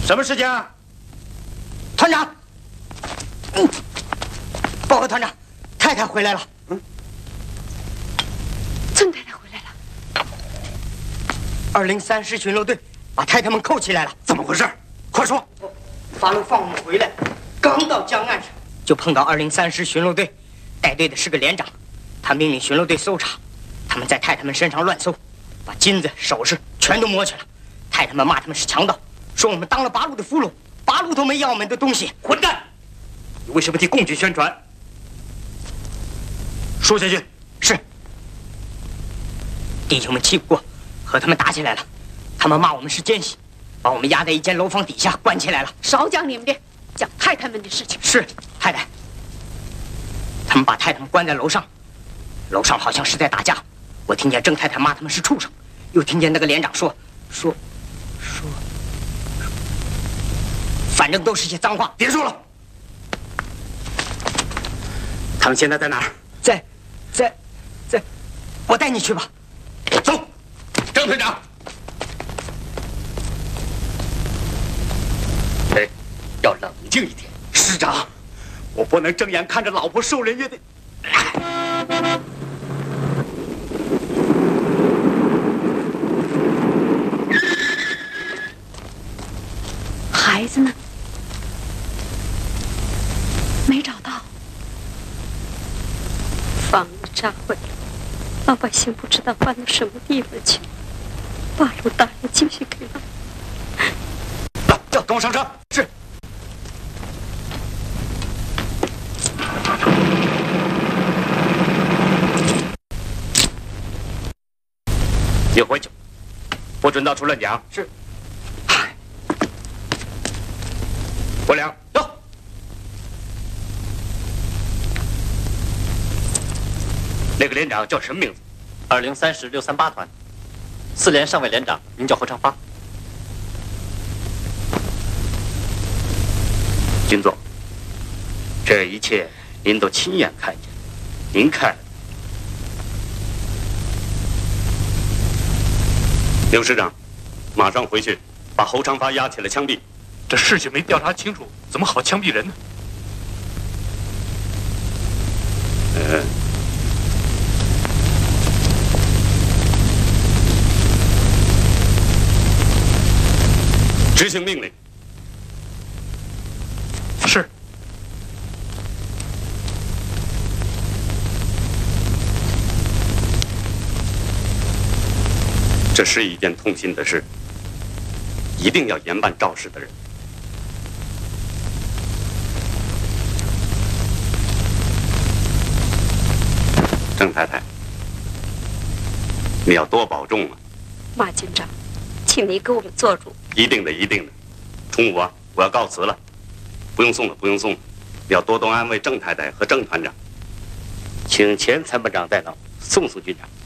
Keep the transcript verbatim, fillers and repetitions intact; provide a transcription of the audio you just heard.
什么事情啊？团长，嗯，报告团长，太太回来了。嗯， 曾太太回来了。 二零三师巡逻队把太太们扣起来了，怎么回事？快说！八路放我们回来，刚到江岸上，就碰到二零三师巡逻队，带队的是个连长，他命令巡逻队搜查，他们在太太们身上乱搜，把金子、首饰全都摸去了。太太们骂他们是强盗，说我们当了八路的俘虏，八路都没要我们的东西。 混蛋！你为什么替共军宣传？说下去。 是。弟兄们气不过，和他们打起来了。他们骂我们是奸细，把我们压在一间楼房底下关起来了。 少讲你们的，讲太太们的事情。 是太太。他们把太太们关在楼上，楼上好像是在打架。我听见郑太太骂他们是畜生，又听见那个连长说说说，反正都是些脏话。 别说了。他们现在在哪儿？ 在，在，在，我带你去吧。 走，郑团长。哎，要冷静一点。师长，我不能睁眼看着老婆受人家的。 孩子呢？没找到。房子炸毁了，老百姓不知道搬到什么地方去。八路大人继续给他。 来，叫跟我上车。是。你回去，不准到处乱讲。 是。 国良，走。那个连长叫什么名字？ 二零三师六三八团，四连上尉连长，名叫何长发。 军座，这一切您都亲眼看见，您看。刘师长，马上回去，把侯长发押起来枪毙。 这事情没调查清楚，怎么好枪毙人呢？ 嗯。执行命令。 是。 这是一件痛心的事，一定要严办肇事的人。郑太太，你要多保重啊！ 马军长，请你给我们做主。 一定的，一定的。中午啊，我要告辞了，不用送了，不用送了。你要多多安慰郑太太和郑团长。 请钱参谋长代劳，送送军长。